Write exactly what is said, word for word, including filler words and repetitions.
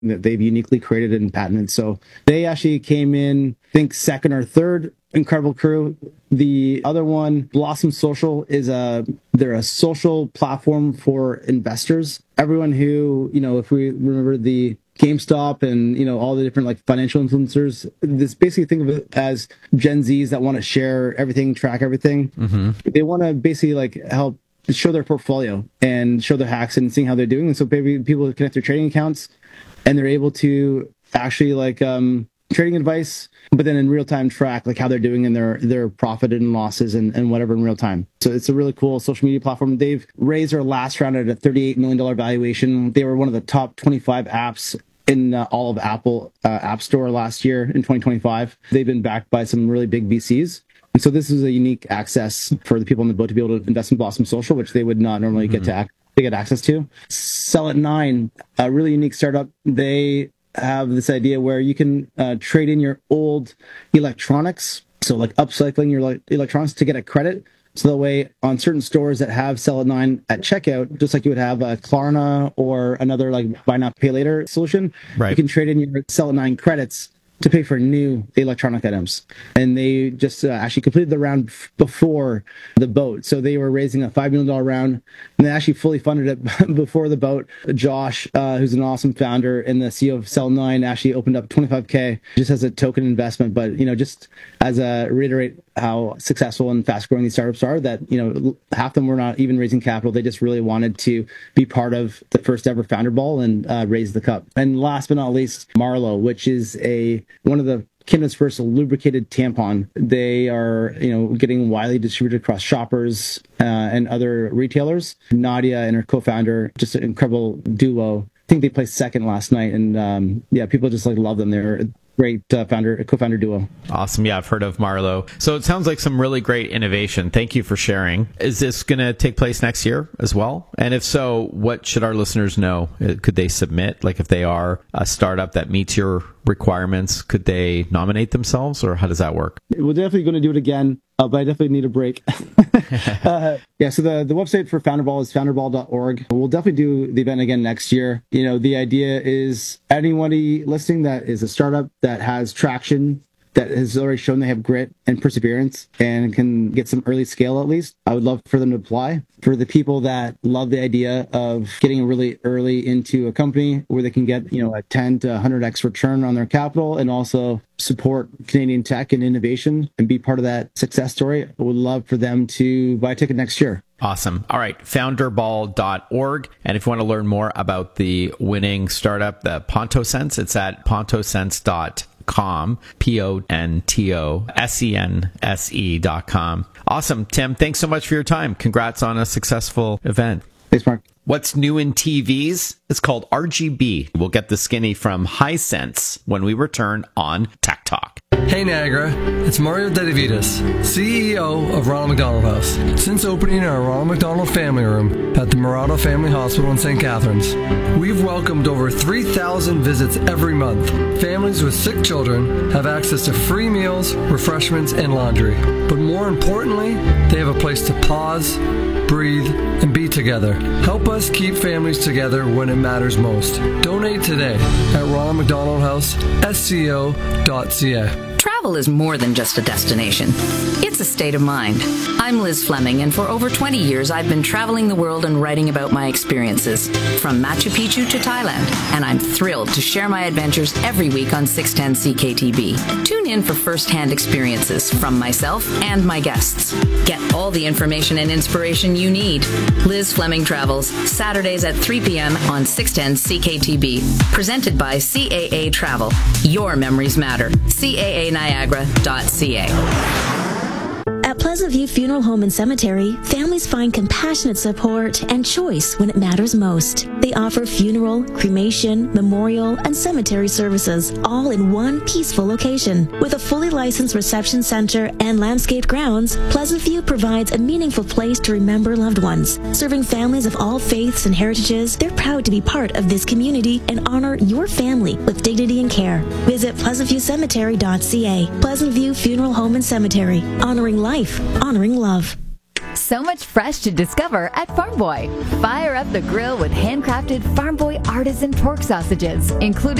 that they've uniquely created and patented. So they actually came in, I think, second or third. Incredible crew. The other one, Blossom Social, is a they're a social platform for investors. Everyone who, you know, if we remember the GameStop and, you know, all the different like financial influencers, this basically think of it as Gen Zs that want to share everything, track everything. Mm-hmm. They want to basically like help show their portfolio and show their hacks and seeing how they're doing. And so maybe people connect their trading accounts and they're able to actually like um, trading advice, but then in real time track like how they're doing in their, their profit and losses and, and whatever in real time. So it's a really cool social media platform. They've raised their last round at a thirty-eight million dollars valuation. They were one of the top twenty-five apps in uh, all of Apple uh, App Store last year in twenty twenty-five. They've been backed by some really big V Cs. And so this is a unique access for the people on the boat to be able to invest in Blossom Social, which they would not normally mm-hmm. get to ac- they get access to. Sell at Nine, a really unique startup. They have this idea where you can uh, trade in your old electronics, so like upcycling your like, electronics to get a credit. So that way, on certain stores that have Sell at Nine at checkout, just like you would have a Klarna or another like buy now pay later solution, right. You can trade in your Sell at Nine credits to pay for new electronic items. And they just uh, actually completed the round f- before the boat. So they were raising a five million dollars round, and they actually fully funded it before the boat. Josh, uh, who's an awesome founder and the C E O of Sell at Nine, actually opened up twenty-five K just as a token investment. But, you know, just as a reiterate how successful and fast growing these startups are, that, you know, half of them were not even raising capital. They just really wanted to be part of the first ever Founder Ball and uh, raise the cup. And last but not least, Marlo, which is a one of the Canada's first lubricated tampon. They are, you know, getting widely distributed across Shoppers uh, and other retailers. Nadia and her co-founder, just an incredible duo. I think they placed second last night, and um, yeah, people just like love them. They're great uh, founder, co-founder duo. Awesome. Yeah, I've heard of Marlo. So it sounds like some really great innovation. Thank you for sharing. Is this going to take place next year as well? And if so, what should our listeners know? Could they submit? Like if they are a startup that meets your requirements, could they nominate themselves, or how does that work? We're definitely going to do it again, uh, but I definitely need a break. uh, yeah, so the, the website for Founderball is founderball dot org. We'll definitely do the event again next year. You know, the idea is anybody listening that is a startup that has traction, that has already shown they have grit and perseverance and can get some early scale at least, I would love for them to apply. For the people that love the idea of getting really early into a company where they can get, you know, a ten to one hundred x return on their capital and also support Canadian tech and innovation and be part of that success story, I would love for them to buy a ticket next year. Awesome. All right. founderball dot org. And if you want to learn more about the winning startup, the PontoSense, it's at pontosense dot com, P O N T O S E N S E dot com. Awesome. Tim, thanks so much for your time. Congrats on a successful event. Thanks, Mark. What's new in T Vs? It's called R G B. We'll get the skinny from Hisense when we return on Tech Talk. Hey Niagara, it's Mario Dedivitas, C E O of Ronald McDonald House. Since opening our Ronald McDonald Family Room at the Murado Family Hospital in Saint Catharines, we've welcomed over three thousand visits every month. Families with sick children have access to free meals, refreshments, and laundry. But more importantly, they have a place to pause, breathe, and be together. Help us keep families together when it matters most. Donate today at Ronald McDonald House, S C O dot C A. Travel is more than just a destination. It's a state of mind. I'm Liz Fleming, and for over twenty years, I've been traveling the world and writing about my experiences, from Machu Picchu to Thailand, and I'm thrilled to share my adventures every week on six ten C K T B. Tune in for first-hand experiences from myself and my guests. Get all the information and inspiration you need. Liz Fleming Travels, Saturdays at three p.m. on six ten C K T B. Presented by C A A Travel. Your memories matter. C A A Niagara dot C A. At Pleasant View Funeral Home and Cemetery, families find compassionate support and choice when it matters most. They offer funeral, cremation, memorial, and cemetery services, all in one peaceful location. With a fully licensed reception center and landscaped grounds, Pleasant View provides a meaningful place to remember loved ones. Serving families of all faiths and heritages, they're proud to be part of this community and honor your family with dignity and care. Visit pleasant view cemetery dot C A. Pleasant View Funeral Home and Cemetery, honoring life, honoring love. so much fresh to discover at Farm Boy. Fire up the grill with handcrafted Farm Boy artisan pork sausages, including